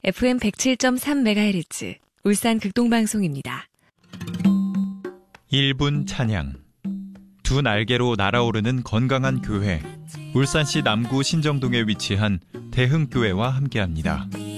FM 107.3MHz 울산 극동방송입니다. 1분 찬양. 두 날개로 날아오르는 건강한 교회. 울산시 남구 신정동에 위치한 대흥교회와 함께합니다.